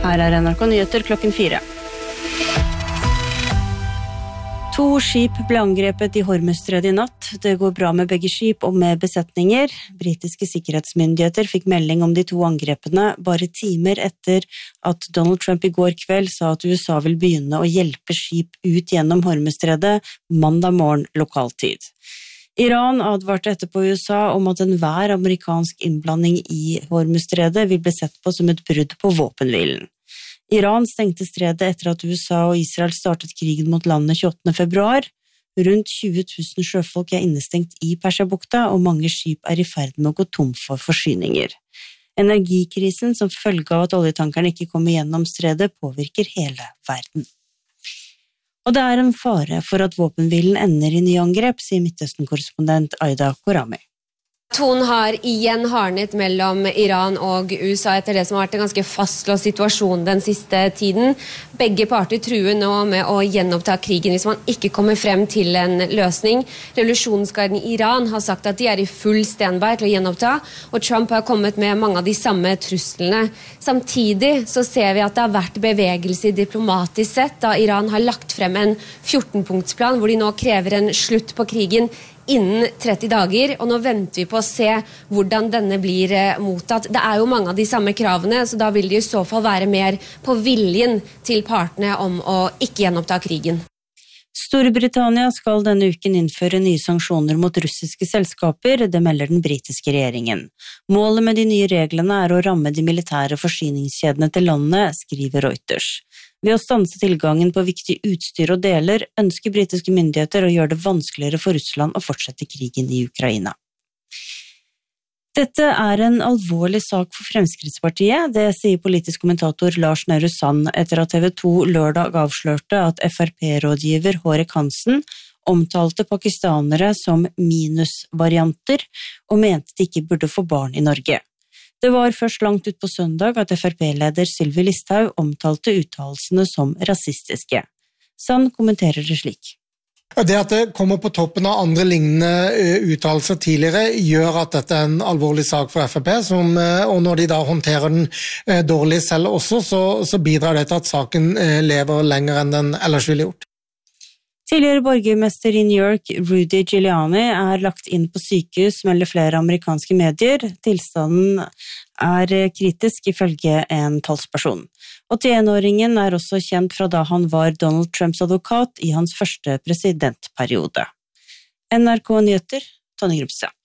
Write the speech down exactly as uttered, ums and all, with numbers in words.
Her er N R K Nyheter klokken fire. To skip ble angrepet i Hormuzstredet i natt. Det går bra med begge skip og med besetninger. Britiske sikkerhetsmyndigheter fikk melding om de to angrepene bare timer etter at Donald Trump i går kveld sa at U S A vil begynne å hjelpe skip ut gjennom Hormuzstredet mandag morgen lokaltid. Iran advarte etterpå U S A om at enhver amerikansk innblanding i Hormuzstredet vil bli sett på som et brudd på våpenhvilen. Iran stengte stredet etter at U S A og Israel startet krigen mot landet tjueåttende februar. Rundt tjue tusen sjøfolk er innestengt i Persiabukta, og mange skip er i ferd med å gå tom for forsyninger. Energikrisen som følge av at oljetankerne ikke kommer gjennom stredet påvirker hele verden. Og det er en fare for at våpenhvilen ender i nye angrep, sier Midtøsten-korrespondent Aida Korami. Tonen har igjen hardnet mellom Iran og U S A etter det som har vært en ganske fastlåst situasjon den siste tiden. Begge parter truer nå med å gjenoppta krigen hvis man ikke kommer frem til en løsning. Revolusjonsgarden i Iran har sagt at de er i full standby til å gjenoppta, og Trump har kommet med mange av de samme truslene. Samtidig så ser vi at det har vært bevegelse diplomatisk sett, da Iran har lagt frem en fjorten-punktsplan hvor de nå krever en slutt på krigen innen tretti dager, og nå venter vi på å se hvordan denne blir mottatt. Det er jo mange av de samme kravene, så da vil det i så fall være mer på viljen til partene om å ikke gjenoppta krigen. Storbritannia skal denne uken innføre nye sanksjoner mot russiske selskaper, det melder den britiske regjeringen. Målet med de nye reglene er å ramme de militære forsyningskjedene til landet, skriver Reuters. Ved å stanse tilgangen på viktig utstyr og deler, ønsker britiske myndigheter å gjøre det vanskeligere for Russland å fortsette krigen i Ukraina. Dette er en alvorlig sak for Fremskrittspartiet, det sier politisk kommentator Lars Nehru Sand etter at T V to lørdag avslørte at F R P-rådgiver Hårek Hansen omtalte pakistanere som minusvarianter og mente de ikke burde få barn i Norge. Det var først langt ut på søndag at F R P-leder Sylvi Listhaug omtalte uttalelsene som rasistiske. Sand kommenterer det slik. Det at det kommer på toppen av andre lignende uttalelser tidligere gjør at dette er en alvorlig sak for F R P, som, og når de da håndterer den dårlig selv også, så, så bidrar det til at saken lever lenger enn den ellers ville gjort. Tidligere borgermester i New York, Rudy Giuliani, er lagt inn på sykehus, melder flere amerikanske medier. Tilstanden er kritisk ifølge en talsperson. åttien-åringen er også kjent fra da han var Donald Trumps advokat i hans første presidentperiode. N R K Nyheter, Tonje Grubstad.